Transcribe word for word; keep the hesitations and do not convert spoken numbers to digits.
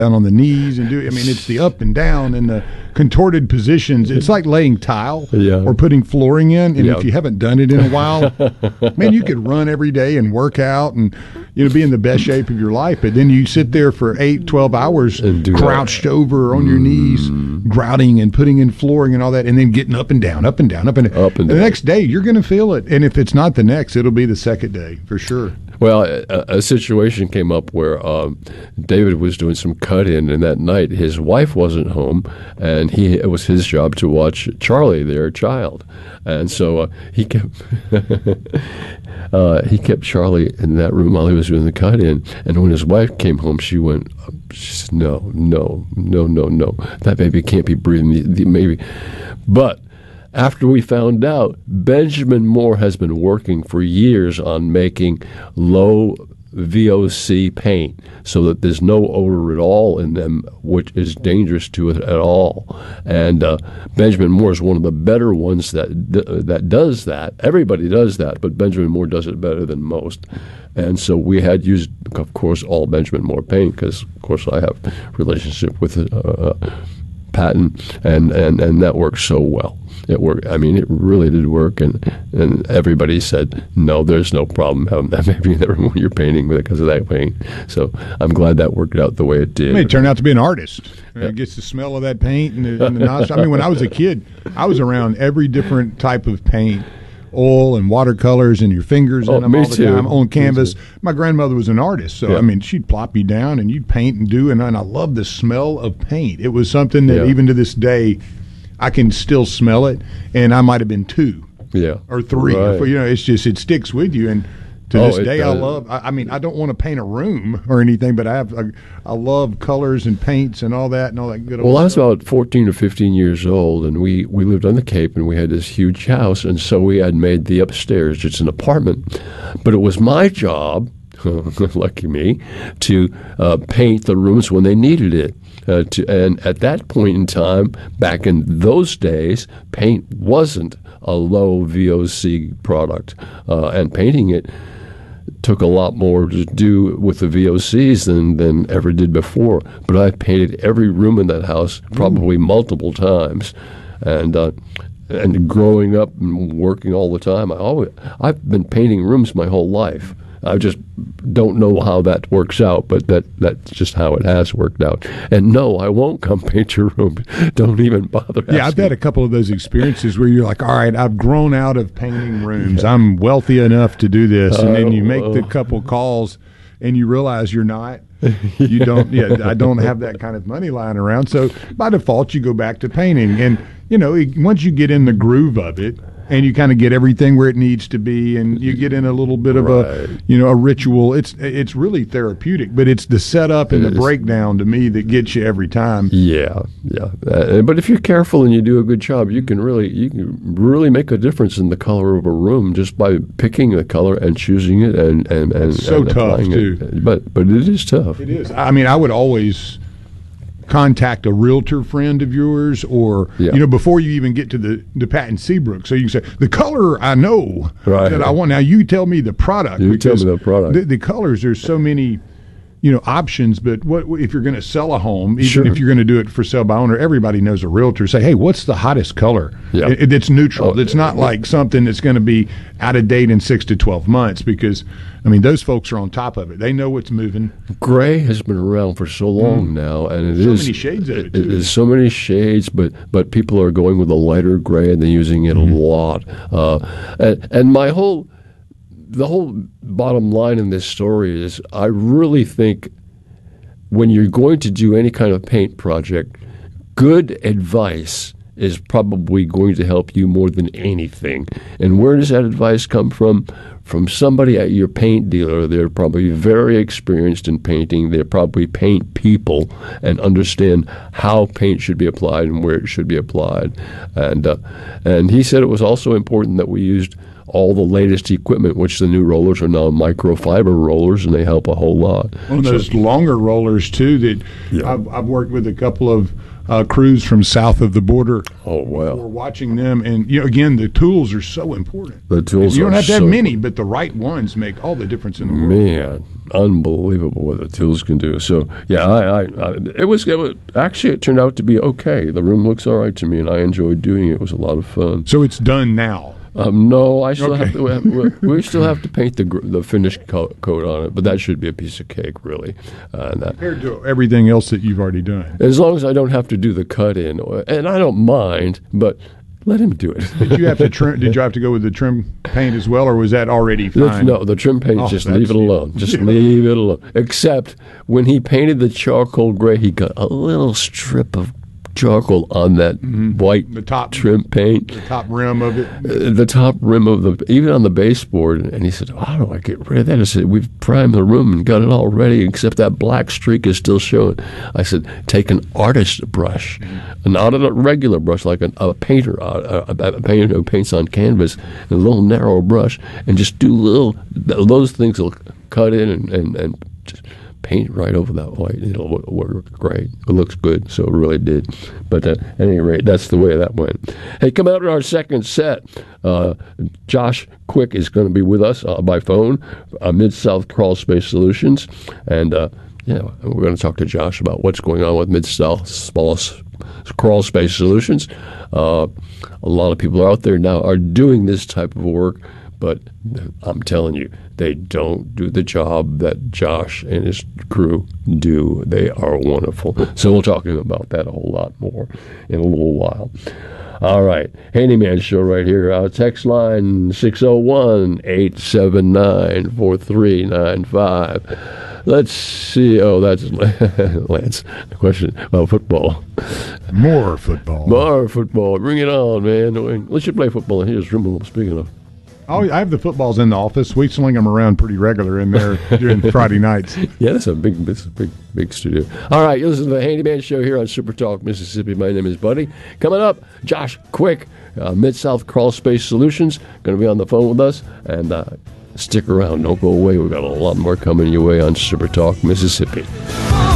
down on the knees and do. I mean, it's the up and down and the contorted positions. It's like laying tile yeah. or putting flooring in. And yeah. if you haven't done it in a while, man, you could run every day and work out and you know be in the best shape of your life. But then you sit there for eight, twelve hours crouched that. over on your mm. knees, grouting and putting in flooring and all that, and then getting up and down, up and down, up and down. Up and down. The next day, you're going to feel it. And if it's not the next, it'll be the second day for sure. Well, a, a situation came up where um, David was doing some cut-in, and that night his wife wasn't home, and he it was his job to watch Charlie, their child, and so uh, he kept uh, he kept Charlie in that room while he was doing the cut-in. And when his wife came home, she went, she said, "No, no, no, no, no, that baby can't be breathing. The, the, maybe," but. After we found out, Benjamin Moore has been working for years on making low V O C paint so that there's no odor at all in them, which is dangerous to it at all. And uh, Benjamin Moore is one of the better ones that that does that. Everybody does that, but Benjamin Moore does it better than most. And so we had used, of course, all Benjamin Moore paint because, of course, I have a relationship with uh, Patton, and, and, and that works so well. It worked. I mean, it really did work, and, and everybody said, no, there's no problem having that baby in the room when you're painting with it because of that paint. So I'm glad that worked out the way it did. It may turn out to be an artist. Yeah. It gets the smell of that paint and the, and the nostril. I mean, when I was a kid, I was around every different type of paint, oil and watercolors, and your fingers oh, in them me all the too. time on canvas. My grandmother was an artist, so yeah. I mean, she'd plop you down and you'd paint and do, and, and I love the smell of paint. It was something that yeah. even to this day, I can still smell it, and I might have been two, yeah, or three. Right. Or, you know, it's just it sticks with you, and to oh, this day, does. I love. I, I mean, I don't want to paint a room or anything, but I have. I, I love colors and paints and all that and all that good. Well, old I was stuff. about fourteen or fifteen years old, and we we lived on the Cape, and we had this huge house, and so we had made the upstairs. It's an apartment, but it was my job. Lucky me, to uh, paint the rooms when they needed it. Uh, to, and at that point in time, back in those days, paint wasn't a low V O C product, uh, and painting it took a lot more to do with the V O Cs than, than ever did before. But I painted every room in that house probably mm. multiple times, and uh, and growing up and working all the time, I always I've been painting rooms my whole life. I just don't know how that works out, but that, that's just how it has worked out. And no, I won't come paint your room. Don't even bother asking. Yeah, I've had a couple of those experiences where you're like, all right, I've grown out of painting rooms. Yeah. I'm wealthy enough to do this. And then you make the couple calls and you realize you're not. You don't, yeah, I don't have that kind of money lying around. So by default, you go back to painting. And, you know, once you get in the groove of it, and you kind of get everything where it needs to be, and you get in a little bit of right. a, you know, a ritual. It's it's really therapeutic, but it's the setup and it the is. breakdown to me that gets you every time. Yeah, yeah. Uh, but if you're careful and you do a good job, you can really you can really make a difference in the color of a room just by picking the color and choosing it and and and it's so and tough too. It. But but it is tough. It is. I mean, I would always contact a realtor friend of yours, or yeah. you know, before you even get to the the Patton Seabrook, so you can say the color I know right. that I want. Now you tell me the product. You tell me the product. The, the colors. There's so many, you know, options. But what if you're going to sell a home? Even sure. if you're going to do it for sale by owner, everybody knows a realtor. Say, hey, what's the hottest color? Yeah. It, it's neutral. Oh, it's yeah. not like something that's going to be out of date in six to twelve months, because I mean, those folks are on top of it. They know what's moving. Gray has been around for so long mm. now, and it so is so many shades of it. It, too. There's so many shades, but but people are going with a lighter gray, and they're using it mm. a lot. Uh, and, and my whole, the whole bottom line in this story is, I really think when you're going to do any kind of paint project, good advice is probably going to help you more than anything. And where does that advice come from? From somebody at your paint dealer. They're probably very experienced in painting. They probably paint people and understand how paint should be applied and where it should be applied. And uh, and he said it was also important that we used all the latest equipment, which the new rollers are now microfiber rollers, and they help a whole lot. One of those so, longer rollers, too, that yeah. I've, I've worked with a couple of uh, crews from south of the border. Oh, wow. We're watching them, and you know, again, the tools are so important. The tools you don't are have to have so- many, but the right ones make all the difference in the world. Man, unbelievable what the tools can do. So yeah, I, I, I it was it was actually it turned out to be okay. The room looks all right to me, and I enjoyed doing it. It was a lot of fun. So it's done now. Um, no, I still Okay. have to. We, we still have to paint the gr- the finish coat, coat on it, but that should be a piece of cake, really. Uh, and that, Compared to everything else that you've already done. as long as I don't have to do the cut in, or- and I don't mind, but let him do it. Did you have to trim? Did you have to go with the trim paint as well, or was that already That's- fine? No, the trim paint, Oh, just that's- leave it alone. Just yeah. leave it alone. Except when he painted the charcoal gray, he got a little strip of charcoal on that white Mm-hmm. The top trim paint, the top rim of it. uh, the top rim of the, even on the baseboard. And he said, "How do I get rid of that?" I said, "We've primed the room and got it all ready, except that black streak is still showing." I said, "Take an artist brush, not a regular brush, like an, a painter, a, a, a painter who paints on canvas, a little narrow brush, and just do little, those things will cut in and, and, and just paint right over that white. It'll wo- work great. It looks good, so it really did. But uh, at any rate, that's the way that went. Hey, coming up in our second set, uh, Josh Quick is going to be with us uh, by phone, uh, Mid-South Crawl Space Solutions. And, uh, yeah, we're going to talk to Josh about what's going on with Mid-South Space- Crawl Space Solutions. Uh, a lot of people out there now are doing this type of work, but I'm telling you, they don't do the job that Josh and his crew do. They are wonderful. So we'll talk about that a whole lot more in a little while. All right. Handyman Show right here. Our text line six oh one, eight seven nine, four three nine five. Let's see. Oh, that's Lance. The question about football. More football. More football. Bring it on, man. Let's just play football in here. Speaking of. Oh, I have the footballs in the office. We sling them around pretty regular in there during Friday nights. Yeah, that's a big, that's a big, big studio. All right, you listen to the Handyman Show here on Super Talk, Mississippi. My name is Buddy. Coming up, Josh Quick, uh, Mid-South Crawl Space Solutions, going to be on the phone with us. And uh, stick around. Don't go away. We've got a lot more coming your way on Super Talk, Mississippi.